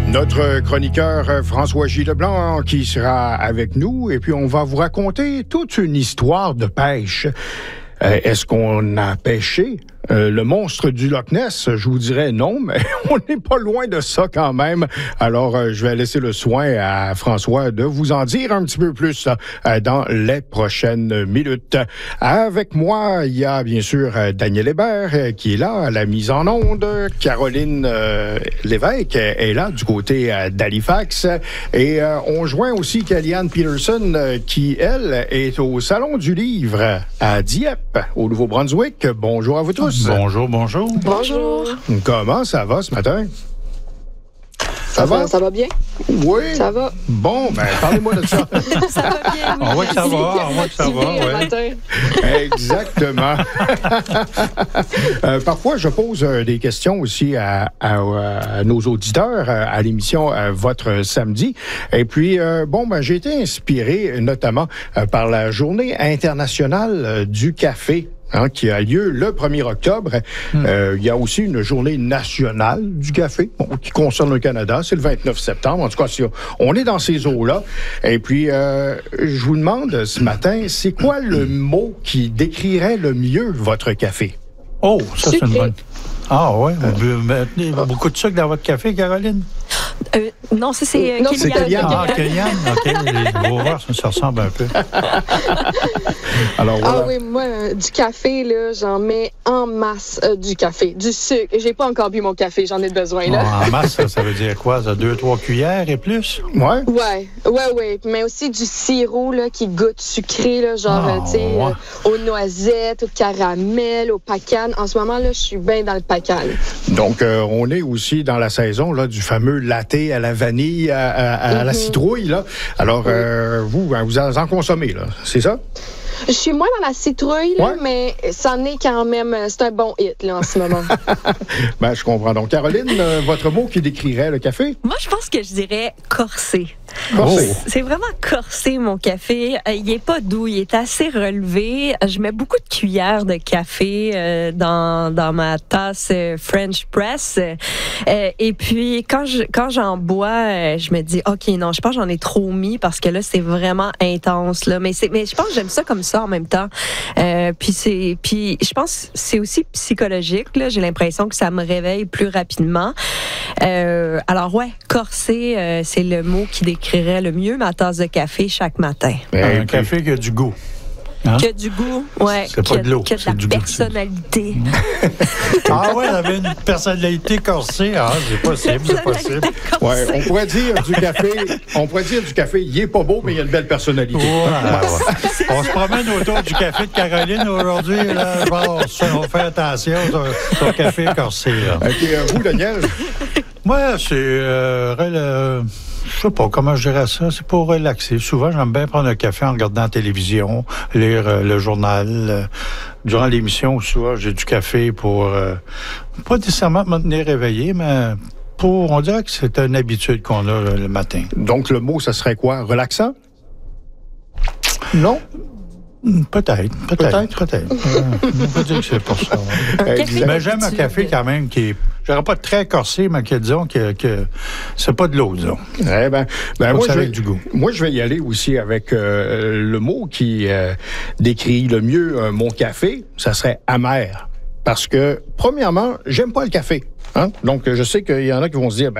Notre chroniqueur François-J. Leblanc qui sera avec nous et puis on va vous raconter toute une histoire de pêche. Est-ce qu'on a pêché le monstre du Loch Ness? Je vous dirais non, mais on n'est pas loin de ça quand même. Alors, je vais laisser le soin à François de vous en dire un petit peu plus dans les prochaines minutes. Avec moi, il y a bien sûr Daniel Hébert qui est là à la mise en onde. Caroline Lévesque est là du côté d'Halifax. Et on joint aussi Kellyanne Peterson qui, elle, est au Salon du Livre à Dieppe, au Nouveau-Brunswick. Bonjour à vous tous. Bonjour, bonjour. Bonjour. Comment ça va ce matin? Ça va bien? Oui. Ça va. Bon, ben, parlez-moi de ça. Ça va bien, oui. On voit que ça va, matin. Exactement. Parfois, je pose des questions aussi à nos auditeurs à l'émission Votre Samedi. Et puis, j'ai été inspiré notamment par la Journée internationale du café. Qui a lieu le 1er octobre. Il y a aussi une journée nationale du café qui concerne le Canada. C'est le 29 septembre. En tout cas, on est dans ces eaux-là. Et puis, je vous demande ce matin, c'est quoi le mot qui décrirait le mieux votre café? Oh, ça, c'est une bonne... Ah oui, vous mettez beaucoup de sucre dans votre café, Caroline? Non, ça, c'est Kellyanne. Ah, Kellyanne, OK. On va voir, ça ressemble un peu. Alors, voilà. Ah oui, moi, du café, là, j'en mets en masse du café. Du sucre. J'ai pas encore bu mon café, j'en ai besoin, là. Oh, en masse, ça veut dire quoi? Ça, 2-3 cuillères et plus? Ouais. Ouais. Mais aussi du sirop, là, qui goûte sucré, là, genre, tu sais, aux noisettes, au caramel, au pacane. En ce moment, là, je suis bien dans le pacane. Donc, on est aussi dans la saison, là, du fameux latte à la vanille, à la citrouille, là. Alors, vous en consommez, là. C'est ça? Je suis moins dans la citrouille, là, mais c'en est quand même... C'est un bon hit, là, en ce moment. Ben, je comprends. Donc, Caroline, votre mot qui décrirait le café? Moi, je pense que je dirais corsé. Corsé. C'est vraiment corsé, mon café. Il est pas doux, il est assez relevé. Je mets beaucoup de cuillères de café dans ma tasse French Press. Et puis, quand j'en bois, je me dis, OK, non, je pense que j'en ai trop mis parce que là, c'est vraiment intense, là. Mais je pense que j'aime ça comme ça en même temps. Puis je pense que c'est aussi psychologique, là. J'ai l'impression que ça me réveille plus rapidement. Alors, corsé, c'est le mot qui décrirait le mieux ma tasse de café chaque matin. Un café qui a du goût. Hein? Qui a du goût, ouais. C'est pas de l'eau, qui a c'est de du la goût. personnalité. Ah ouais, elle avait une personnalité corsée. Ah, c'est possible. Ouais, on pourrait dire du café, il est pas beau, mais il a une belle personnalité. Ouais. On se promène autour du café de Caroline aujourd'hui. Là. On fait attention sur le café corsé. Là. Et puis, vous, Daniel? Moi, je sais pas comment je dirais ça. C'est pour relaxer. Souvent, j'aime bien prendre un café en regardant la télévision, lire le journal. Durant l'émission, souvent, j'ai du café pour pas nécessairement me tenir réveillé, mais on dirait que c'est une habitude qu'on a le matin. Donc, le mot, ça serait quoi? Relaxant? Non? Peut-être. On peut dire que c'est pour ça. Mais j'aime un café quand même qui est, je dirais pas très corsé, mais disons que c'est pas de l'eau, disons. Du goût. Moi, je vais y aller aussi avec le mot qui décrit le mieux mon café, ça serait amer. Parce que, premièrement, j'aime pas le café. Donc, je sais qu'il y en a qui vont se dire,